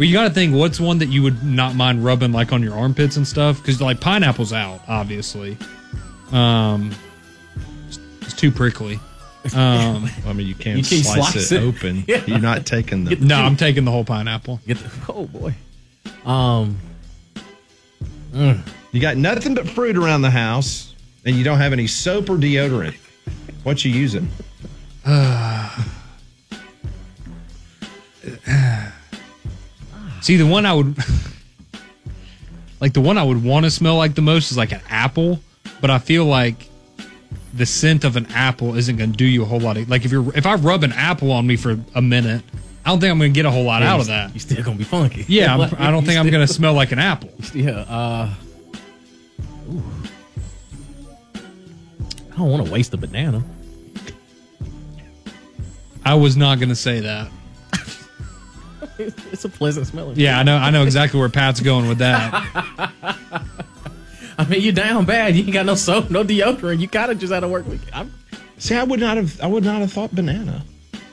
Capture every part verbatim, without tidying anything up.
Well, you got to think, what's one that you would not mind rubbing like on your armpits and stuff? Because like pineapple's out, obviously. Um, it's, it's too prickly. Um, I mean, you can't, You can't slice, slice it, it. open. Yeah. You're not taking the. no, I'm taking the whole pineapple. Get the, oh boy. Um. mm. You got nothing but fruit around the house, and you don't have any soap or deodorant. What you using? See, the one I would like, the one I would want to smell like the most is like an apple, but I feel like the scent of an apple isn't going to do you a whole lot of like if you're if I rub an apple on me for a minute, I don't think I'm going to get a whole lot Yeah, out you of that. You still gonna be funky. Yeah, I'm, Like, I don't you think I'm still- going to smell like an apple. Yeah. Uh. ooh. I don't want to waste a banana. I was not going to say that. It's a pleasant smelling. Yeah, I know. I know exactly where Pat's going with that. I mean, you down bad. You ain't got no soap, no deodorant. You kind of just had to work with. I'm, See, I would not have. I would not have thought banana.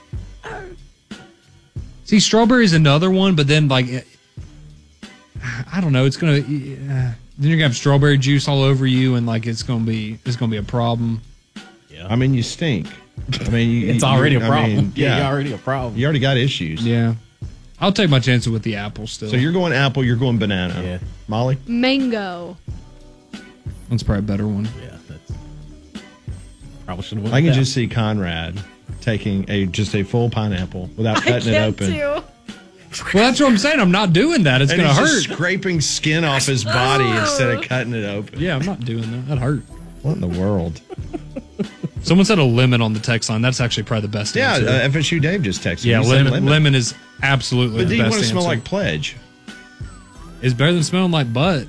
See, strawberry is another one, but then like, it- I don't know. It's gonna uh, then you're gonna have strawberry juice all over you, and like it's gonna be it's gonna be a problem. yeah. I mean, you stink. I mean, you, it's you- already a I problem. mean, yeah, yeah, you're already a problem. you already got issues. Yeah, I'll take my chances with the apple still. So you're going apple. You're going banana. Yeah. Molly. Mango. That's probably a better one. Yeah, that's probably should have. I can just see Conrad taking a just a full pineapple without I cutting it can't open. too. Well, that's what I'm saying. I'm not doing that. It's And gonna he's hurt. just scraping skin off his body instead of cutting it open. Yeah, I'm not doing that. That hurt. What in the world? Someone said a lemon on the text line. That's actually probably the best Yeah, answer. uh, F S U Dave just texted. yeah, me. He said lemon, lemon. is absolutely But do the you best want to smell answer. like Pledge It's better than smelling like butt.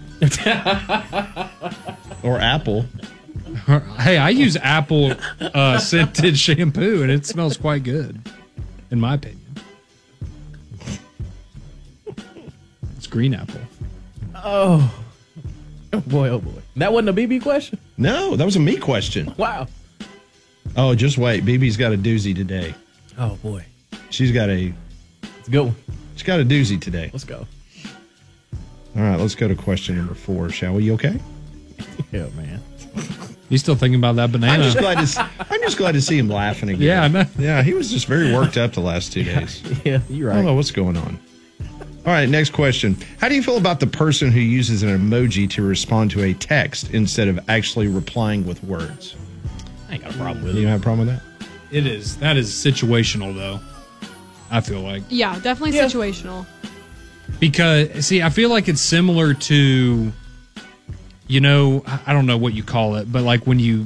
or apple? Hey, I use apple uh, scented shampoo, and it smells quite good, in my opinion. It's green apple. Oh. Oh boy, oh boy. That wasn't a B B question? No, that was a me question. Wow. Oh, just wait. B B's got a doozy today. Oh boy. She's got a It's a good one. she's got a doozy today. Let's go. All right, let's go to question number four, shall we? You okay? Yeah, man. You still thinking about that banana? I'm just glad to. s- I'm just glad to see him laughing again. Yeah, I know. Yeah, he was just very worked up the last two days. Yeah, you're I don't know right. what's going on. All right, next question. How do you feel about the person who uses an emoji to respond to a text instead of actually replying with words? I ain't got a problem with You it. don't have a problem with that? It is. That is situational, though. I feel like. Yeah, definitely Yeah. situational. Because, see, I feel like it's similar to, you know, I I don't know what you call it, but like when you,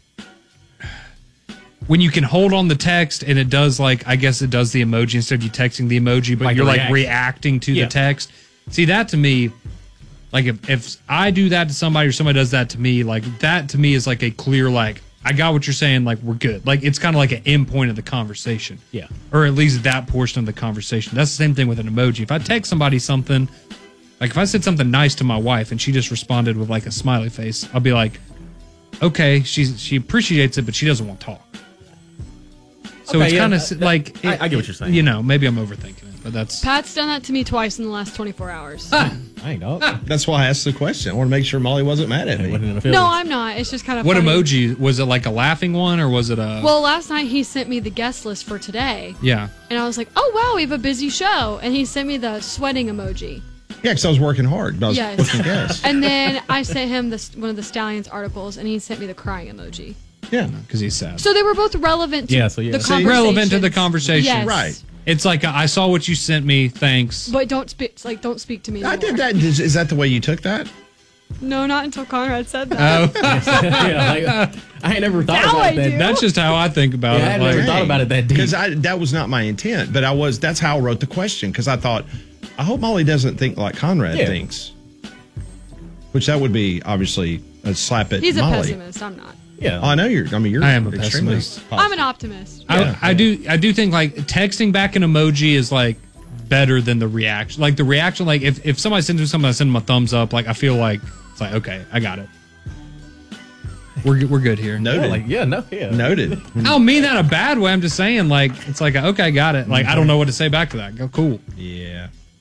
when you can hold on the text and it does like, I guess it does the emoji instead of you texting the emoji, but Like you're a like reaction. reacting to Yeah. the text. See, that to me, like if, if I do that to somebody or somebody does that to me, like that to me is like a clear, like, I got what you're saying, like we're good. Like it's kind of like an end point of the conversation. Yeah. Or at least that portion of the conversation. That's the same thing with an emoji. If I text somebody something, like if I said something nice to my wife and she just responded with like a smiley face, I'll be like, okay, she's she appreciates it, but she doesn't want to talk. So Okay, it's yeah, kind uh, of that- like I- I get what you're saying. You know, maybe I'm overthinking it, but that's Pat's done that to me twice in the last twenty-four hours. I ain't know. That's why I asked the question. I want to make sure Molly wasn't mad at It me. wasn't in the No, feelings. I'm not. It's just kind of what funny. emoji was it? Like a laughing one or was it a? Well, last night he sent me the guest list for today, yeah. and I was like, "Oh wow, we have a busy show," and he sent me the sweating emoji. Yeah, because I was working hard. I was Yes. booking guests. And then I sent him this one of the Stallions articles, and he sent me the crying emoji. Yeah. Because he's sad. So they were both relevant to Yeah, so yeah. the See, conversation. relevant to the conversation. Yes. Right. It's like I saw what you sent me. Thanks. But don't speak. Like, don't speak to me. I anymore. did that. Is, is that the way you took that? No, not until Conrad said that. Oh, yeah, like, I ain't never thought Now about I that. do. that's just how I think about Yeah, I it. never Like, thought about it that deep. Because that was not my intent, but I was. That's how I wrote the question. Because I thought, I hope Molly doesn't think like Conrad Yeah. thinks. Which that would be obviously a slap at He's a Molly. pessimist. I'm not. Yeah. Oh, I know you're. I mean, you're. I am a extremely pessimist. positive. I'm an optimist. Yeah. I, I do. I do think like texting back an emoji is like better than the reaction. Like the reaction, like if, if somebody sends me something, I send them a thumbs up. Like I feel like it's like okay, I got it. We're good- we're good here. Yeah, Noted. like, yeah, no, yeah. Noted. I don't mean that in a bad way. I'm just saying like it's like okay, got it. Like I don't know what to say back to that. Go cool. Yeah.